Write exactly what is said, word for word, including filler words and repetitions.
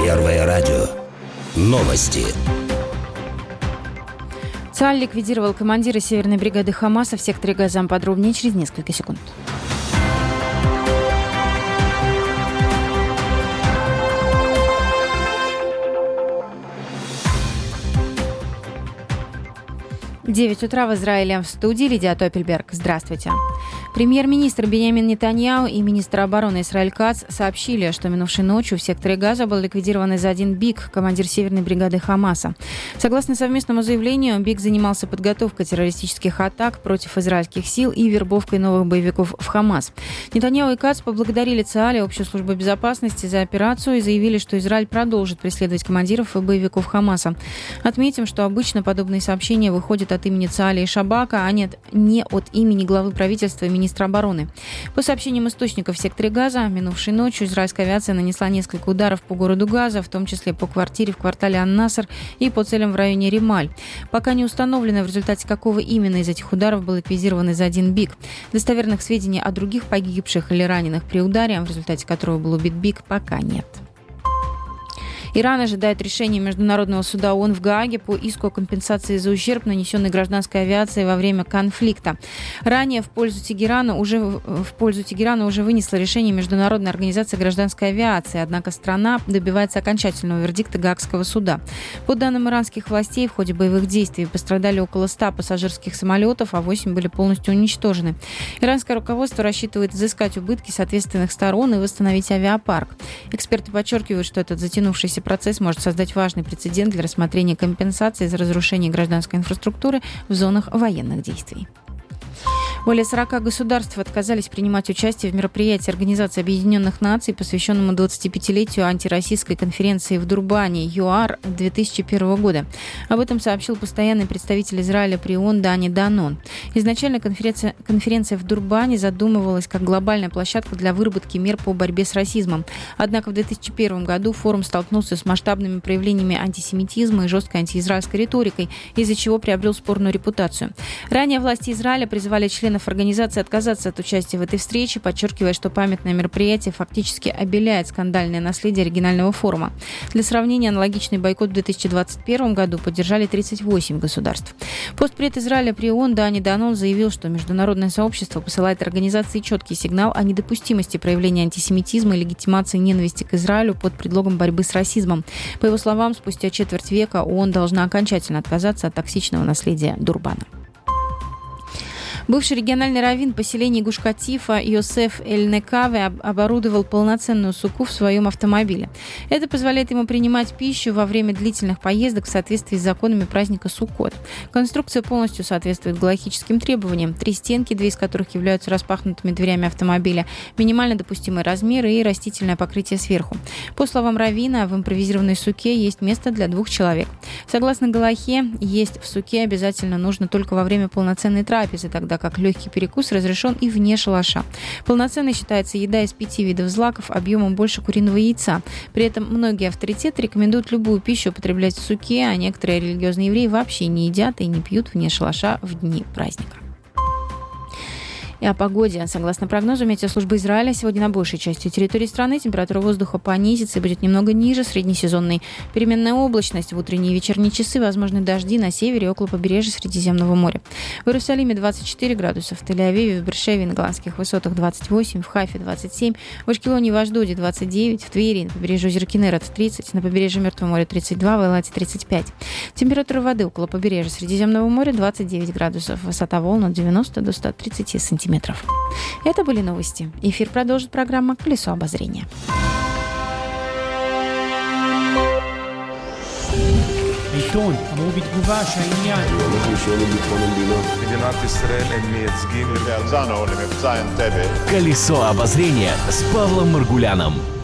Первое радио. Новости. ЦАЛ ликвидировал командира северной бригады Хамаса в секторе Газа. Подробнее через несколько секунд. девять утра в Израиле. В студии Лидия Топельберг. Здравствуйте. Премьер-министр Биньямин Нетаньяху и министр обороны Исраэль Кац сообщили, что минувшей ночью в секторе Газа был ликвидирован Иззадин Бик, командир северной бригады Хамаса. Согласно совместному заявлению, Бик занимался подготовкой террористических атак против израильских сил и вербовкой новых боевиков в Хамас. Нетаньяху и Кац поблагодарили ЦААЛ и Общую службу безопасности за операцию и заявили, что Израиль продолжит преследовать командиров и боевиков Хамаса. Отметим, что обычно подобные сообщения выходят от имени ЦААЛа и Шабака, а нет, не от имени главы правительства и министра обороны. По сообщениям источников в секторе Газа, минувшей ночью израильская авиация нанесла несколько ударов по городу Газа, в том числе по квартире в квартале Ан-Наср и по целям в районе Рималь. Пока не установлено, в результате какого именно из этих ударов был ликвидирован Иззадин Бик. Достоверных сведений о других погибших или раненых при ударе, в результате которого был убит Бик, пока нет. Иран ожидает решения Международного суда ООН в Гааге по иску о компенсации за ущерб, нанесенный гражданской авиацией во время конфликта. Ранее в пользу Тегерана уже, в пользу Тегерана уже вынесла решение Международная организация гражданской авиации, однако страна добивается окончательного вердикта Гаагского суда. По данным иранских властей, в ходе боевых действий пострадали около ста пассажирских самолетов, а восемь были полностью уничтожены. Иранское руководство рассчитывает изыскать убытки с ответственных сторон и восстановить авиапарк. Эксперты подчеркивают, что этот затянувшийся процесс может создать важный прецедент для рассмотрения компенсации за разрушение гражданской инфраструктуры в зонах военных действий. Более сорока государств отказались принимать участие в мероприятии Организации Объединенных Наций, посвященному двадцатипятилетию антироссийской конференции в Дурбане ЮАР две тысячи первого года. Об этом сообщил постоянный представитель Израиля при ООН Дани Данон. Изначально конференция, конференция в Дурбане задумывалась как глобальная площадка для выработки мер по борьбе с расизмом. Однако в две тысячи первом году форум столкнулся с масштабными проявлениями антисемитизма и жесткой антиизраильской риторикой, из-за чего приобрел спорную репутацию. Ранее власти Израиля призывали членов организации отказаться от участия в этой встрече, подчеркивая, что памятное мероприятие фактически обеляет скандальное наследие оригинального форума. Для сравнения, аналогичный бойкот в две тысячи двадцать первом году поддержали тридцать восемь государств. Постпред Израиля при ООН Дани Данон заявил, что международное сообщество посылает организации четкий сигнал о недопустимости проявления антисемитизма и легитимации ненависти к Израилю под предлогом борьбы с расизмом. По его словам, спустя четверть века ООН должна окончательно отказаться от токсичного наследия Дурбана. Бывший региональный раввин поселения Гуш-Катифа Йосеф Эль-Некаве оборудовал полноценную суку в своем автомобиле. Это позволяет ему принимать пищу во время длительных поездок в соответствии с законами праздника Суккот. Конструкция полностью соответствует галактическим требованиям. Три стенки, две из которых являются распахнутыми дверями автомобиля, минимально допустимые размеры и растительное покрытие сверху. По словам раввина, в импровизированной суке есть место для двух человек. Согласно галахе, есть в суке обязательно нужно только во время полноценной трапезы, тогда как легкий перекус разрешен и вне шалаша. Полноценной считается еда из пяти видов злаков объемом больше куриного яйца. При этом многие авторитеты рекомендуют любую пищу употреблять в суке, а некоторые религиозные евреи вообще не едят и не пьют вне шалаша в дни праздника. И о погоде. Согласно прогнозу Метеослужбы Израиля, сегодня на большей части территории страны температура воздуха понизится и будет немного ниже среднесезонной. Переменная облачность в утренние и вечерние часы, возможны дожди на севере и около побережья Средиземного моря. В Иерусалиме двадцать четыре градуса, в Тель-Авиве, в Бершеве, на Голландских высотах двадцать восемь, в Хайфе двадцать семь, в Ашкелоне и в Ашдоде двадцать девять, в Твери, на побережье озера Кинерет тридцать, на побережье Мертвого моря тридцать два, в Элате тридцать пять. Температура воды около побережья Средиземного моря двадцать девять градусов, высота волн от девяноста до ста тридцати сантиметров. Это были новости. Эфир продолжит программа «Колесо обозрения». עיתון אמור בתגובה שהעניין הולך לשאול את ביטחון המדינה. מדינת ישראל הם מייצגים למבצע אנטבה. Колесо обозрения с Павлом Маргуляном.